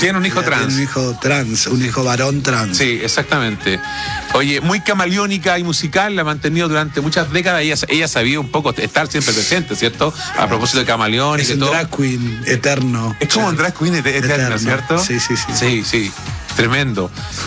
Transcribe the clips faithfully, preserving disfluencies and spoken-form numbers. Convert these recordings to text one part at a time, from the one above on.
Tiene un hijo Ella trans. Tiene un hijo trans, un hijo varón trans. Sí, exactamente. Oye, muy camaleónica y musical, la ha mantenido durante muchas décadas. Ella, ella sabía un poco estar siempre presente, ¿cierto? A propósito de camaleónica Es y un todo. drag queen eterno. Es como un drag queen et- eterno, Eterno. ¿cierto? Sí, sí, sí. Sí, sí. Tremendo.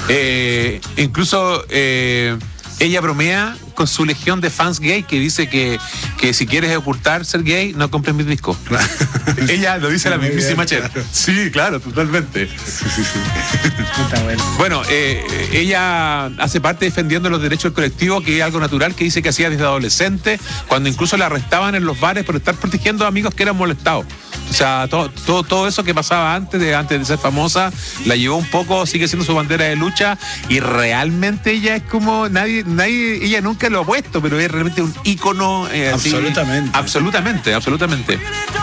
Eh, incluso eh, ella bromea con su legión de fans gay que dice que, que si quieres ocultar ser gay, no compres mis discos. Claro. Ella lo dice la Muy mismísima bien, Cher. claro. Sí, claro, totalmente. Sí, sí, sí. Está bueno. Bueno, eh, ella hace parte defendiendo los derechos del colectivo, que es algo natural, que dice que hacía desde adolescente, cuando incluso la arrestaban en los bares por estar protegiendo a amigos que eran molestados. O sea, todo, todo, todo eso que pasaba antes de, antes de ser famosa, la llevó un poco, sigue siendo su bandera de lucha, y realmente ella es como, nadie, nadie, ella nunca lo ha puesto, pero es realmente un ícono. Eh, así, Absolutamente. absolutamente, absolutamente.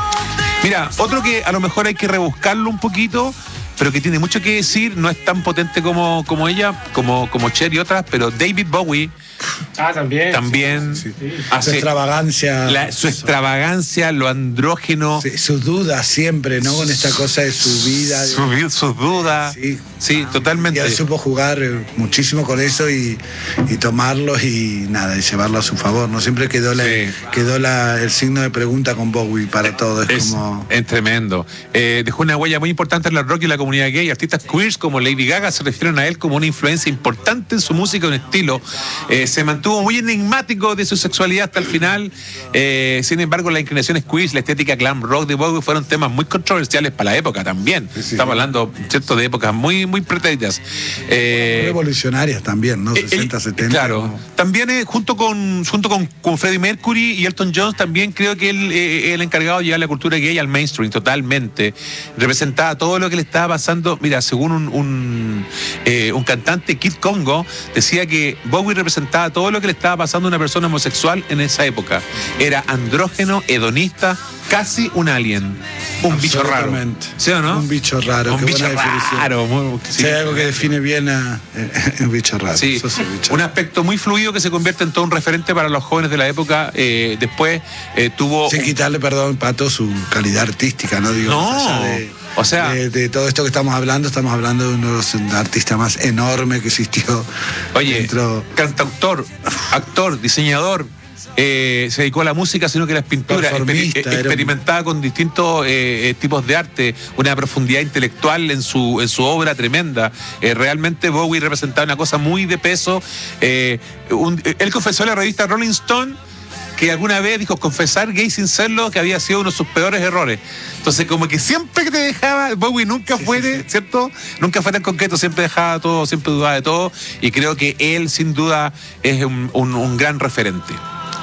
Mira, otro que a lo mejor hay que rebuscarlo un poquito, pero que tiene mucho que decir, no es tan potente como, como ella, como, como Cher y otras, pero David Bowie Ah, también. también Sí. Su hace extravagancia. la- su extravagancia, lo andrógeno, Sí, sus dudas siempre, ¿no? Con esta cosa de su vida. de- sus vi- sus dudas. Sí. Sí, Y totalmente. él supo jugar eh, muchísimo con eso y, y tomarlo y nada, y llevarlo a su favor, ¿no? Siempre quedó la, Sí. quedó la, el signo de pregunta con Bowie para todo. Es, Es, como. es tremendo. Eh, dejó una huella muy importante en el rock y la comunidad gay. Artistas queers como Lady Gaga se refieren a él como una influencia importante en su música y un estilo. Eh, se mantuvo muy enigmático de su sexualidad hasta el final. Eh, sin embargo, las inclinaciones queers, la estética glam rock de Bowie fueron temas muy controversiales para la época también. Sí, sí. Estamos hablando, ¿cierto?, de épocas muy, muy pretéritas. Eh, Revolucionarias también, ¿no? Eh, sesenta, eh, setenta. Claro. como- También eh, junto con junto con, con Freddie Mercury y Elton John, también creo que él eh, es el encargado de llevar la cultura gay al mainstream totalmente. Representaba todo lo que le estaba pasando. Mira, según un, un, eh, un cantante, Kid Congo, decía que Bowie representaba todo lo que le estaba pasando a una persona homosexual en esa época. Era andrógeno, hedonista, casi un alien. Un bicho raro. Absolutamente. ¿Sí o no? Un bicho raro. Un qué bicho buena definición. raro. muy- Si sí. hay algo que define bien a eh, un bicho raro. Sí, Sos un bicho un raro. aspecto muy fluido que se convierte en todo un referente para los jóvenes de la época. Eh, después eh, tuvo... Sin quitarle, perdón, Pato, su calidad artística, ¿no? Digo, No, más allá de, o sea- de, de todo esto que estamos hablando, estamos hablando de uno de los artistas más enormes que existió. Oye, dentro. cantautor, actor, diseñador, eh, se dedicó a la música, sino que a las pinturas, Performista, exper- era un- experimentaba con distintos eh, eh, tipos de arte, una profundidad intelectual en su, en su obra tremenda. Eh, realmente Bowie representaba una cosa muy de peso. Eh, un- él confesó en la revista Rolling Stone que alguna vez dijo confesar gay sin serlo, que había sido uno de sus peores errores. Entonces, como que siempre que te dejaba, Bowie nunca fue, de- ¿cierto? Nunca fue tan concreto, siempre dejaba todo, siempre dudaba de todo, y creo que él, sin duda, es un, un- un gran referente.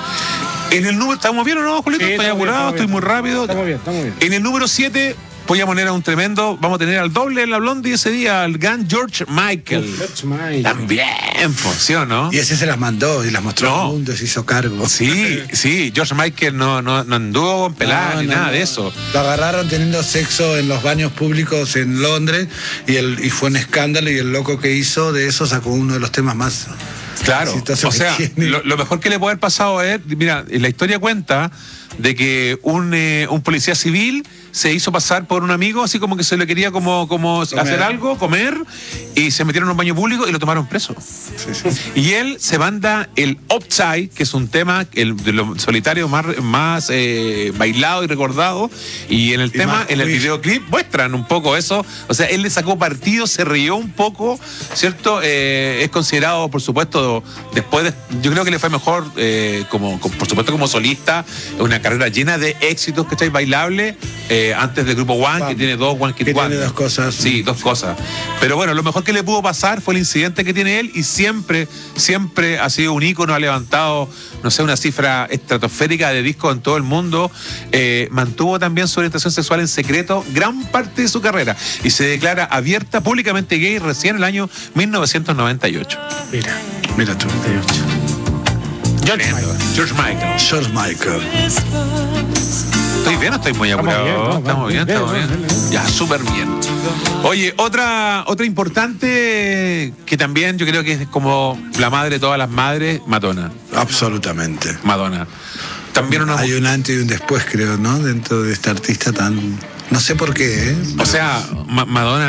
En el número, ¿estamos bien o no, Julito? Sí, Estoy estamos bien, apurado, estamos estoy bien. muy rápido. Estamos bien, estamos bien. En el número siete, voy a poner a un tremendo, vamos a tener al doble en la Blondie ese día, al gran George Michael. George Michael. También, pues, ¿sí o no? Y ese se las mandó y las mostró No. al mundo, se hizo cargo. Sí, sí, George Michael no, no, no anduvo con pelada No, ni no, nada no. de eso. Lo agarraron teniendo sexo en los baños públicos en Londres y, el, y fue un escándalo y el loco que hizo de eso sacó uno de los temas más Claro, exitosos o que sea, tiene. lo, lo mejor que le puede haber pasado es, mira, la historia cuenta de que un, eh, un policía civil se hizo pasar por un amigo, así como que se le quería como, como hacer algo, comer, y se metieron en un baño público y lo tomaron preso. Sí, sí. Y él se manda el Upside, que es un tema el, de los solitarios más, más eh, bailado y recordado. Y en el Y tema, más en el quiz. videoclip, muestran un poco eso. O sea, él le sacó partido, se rió un poco, ¿cierto? Eh, es considerado, por supuesto, después de, yo creo que le fue mejor, eh, como, como, por supuesto, como solista, una carrera llena de éxitos, ¿cachai? Bailable. Eh, antes del grupo One, que One. tiene dos One Kid Que One. tiene dos cosas. Sí, dos cosas. Pero bueno, lo mejor que le pudo pasar fue el incidente que tiene él y siempre, siempre ha sido un ícono, ha levantado, no sé, una cifra estratosférica de discos en todo el mundo. Eh, mantuvo también su orientación sexual en secreto gran parte de su carrera y se declara abierta públicamente gay recién en el año mil novecientos noventa y ocho. Mira. Mira tú. George Tremendo. Michael. George Michael. George Michael. ¿Estoy bien o estoy muy Estamos apurado? bien, no, estamos vamos bien, bien, estamos bien, bien. bien, bien. Ya, súper bien. Oye, otra, otra importante que también yo creo que es como la madre de todas las madres, Madonna. Absolutamente. Madonna. También una Hay un antes y un después, creo, ¿no? Dentro de este artista tan... No sé por qué, ¿eh? O sea, Ma- Madonna